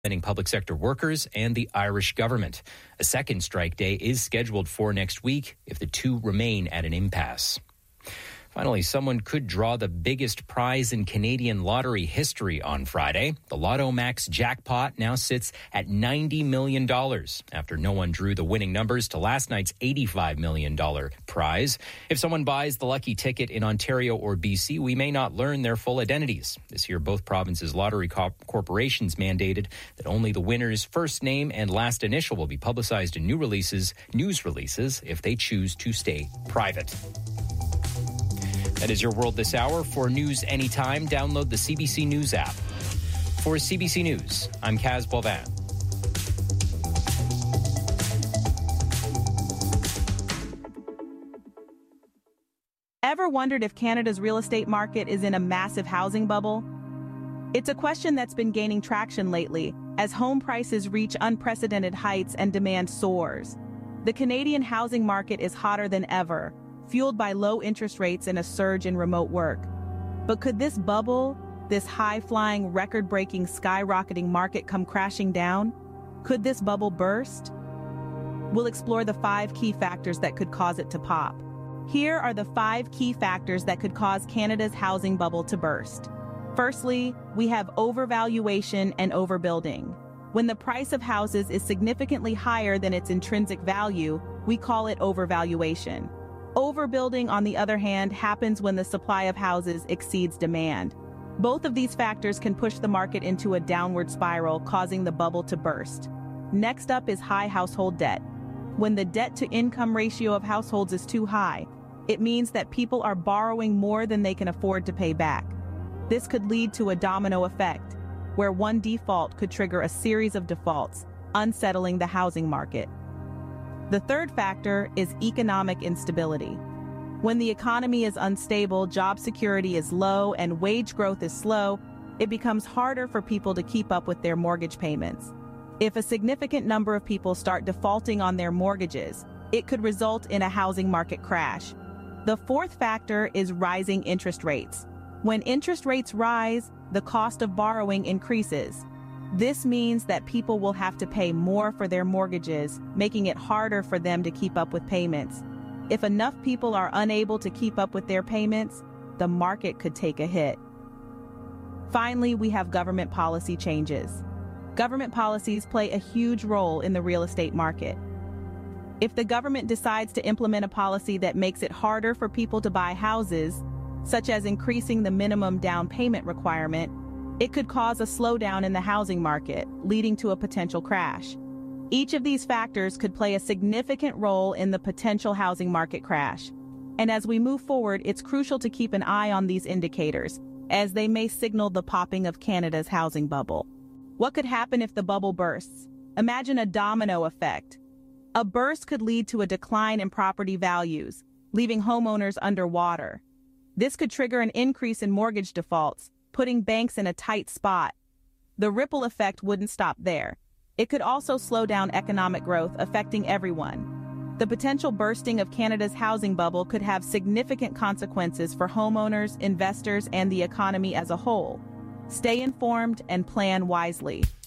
public sector workers and the Irish government. A second strike day is scheduled for next week if the two remain at an impasse. Finally, someone could draw the biggest prize in Canadian lottery history on Friday. The Lotto Max jackpot now sits at $90 million after no one drew the winning numbers to last night's $85 million prize. If someone buys the lucky ticket in Ontario or BC, we may not learn their full identities. This year, both provinces' lottery corporations mandated that only the winner's first name and last initial will be publicized in news releases if they choose to stay private. That is your world this hour. For news anytime, download the CBC News app. For CBC News, I'm Kaz Boivin. Ever wondered if Canada's real estate market is in a massive housing bubble? It's a question that's been gaining traction lately as home prices reach unprecedented heights and demand soars. The Canadian housing market is hotter than ever, fueled by low interest rates and a surge in remote work. But could this bubble, this high-flying, record-breaking, skyrocketing market come crashing down? Could this bubble burst? We'll explore the 5 key factors that could cause it to pop. Here are the 5 key factors that could cause Canada's housing bubble to burst. Firstly, we have overvaluation and overbuilding. When the price of houses is significantly higher than its intrinsic value, we call it overvaluation. Overbuilding, on the other hand, happens when the supply of houses exceeds demand. Both of these factors can push the market into a downward spiral, causing the bubble to burst. Next up is high household debt. When the debt-to-income ratio of households is too high, it means that people are borrowing more than they can afford to pay back. This could lead to a domino effect, where one default could trigger a series of defaults, unsettling the housing market. The third factor is economic instability. When the economy is unstable, job security is low, and wage growth is slow, it becomes harder for people to keep up with their mortgage payments. If a significant number of people start defaulting on their mortgages, it could result in a housing market crash. The fourth factor is rising interest rates. When interest rates rise, the cost of borrowing increases. This means that people will have to pay more for their mortgages, making it harder for them to keep up with payments. If enough people are unable to keep up with their payments, the market could take a hit. Finally, we have government policy changes. Government policies play a huge role in the real estate market. If the government decides to implement a policy that makes it harder for people to buy houses, such as increasing the minimum down payment requirement, it could cause a slowdown in the housing market, leading to a potential crash. Each of these factors could play a significant role in the potential housing market crash. And as we move forward, it's crucial to keep an eye on these indicators, as they may signal the popping of Canada's housing bubble. What could happen if the bubble bursts? Imagine a domino effect. A burst could lead to a decline in property values, leaving homeowners underwater. This could trigger an increase in mortgage defaults, putting banks in a tight spot. The ripple effect wouldn't stop there. It could also slow down economic growth, affecting everyone. The potential bursting of Canada's housing bubble could have significant consequences for homeowners, investors, and the economy as a whole. Stay informed and plan wisely.